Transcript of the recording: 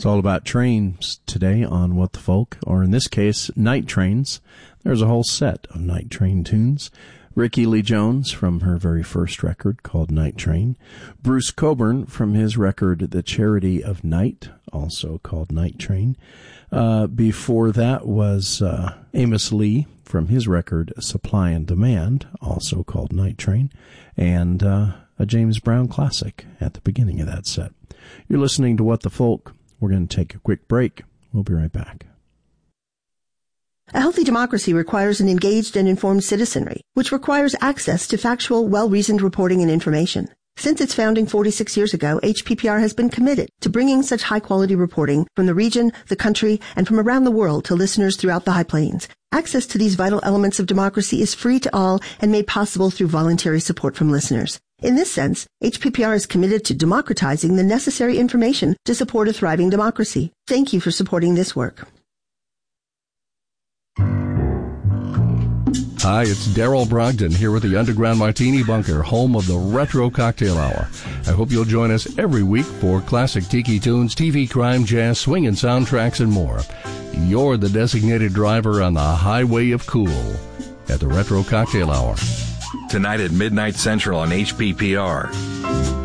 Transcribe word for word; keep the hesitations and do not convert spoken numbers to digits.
It's all about trains today on What the Folk, or in this case, night trains. There's a whole set of night train tunes. Rickie Lee Jones from her very first record called Night Train. Bruce Cockburn from his record The Charity of Night, also called Night Train. Uh, before that was uh, Amos Lee from his record Supply and Demand, also called Night Train. And uh, a James Brown classic at the beginning of that set. You're listening to What the Folk. We're going to take a quick break. We'll be right back. A healthy democracy requires an engaged and informed citizenry, which requires access to factual, well-reasoned reporting and information. Since its founding forty-six years ago, H P P R has been committed to bringing such high-quality reporting from the region, the country, and from around the world to listeners throughout the High Plains. Access to these vital elements of democracy is free to all and made possible through voluntary support from listeners. In this sense, H P P R is committed to democratizing the necessary information to support a thriving democracy. Thank you for supporting this work. Hi, it's Daryl Brogdon here with the Underground Martini Bunker, home of the Retro Cocktail Hour. I hope you'll join us every week for classic tiki tunes, T V crime, jazz, swing, and soundtracks, and more. You're the designated driver on the highway of cool at the Retro Cocktail Hour. Tonight at midnight central on H P P R.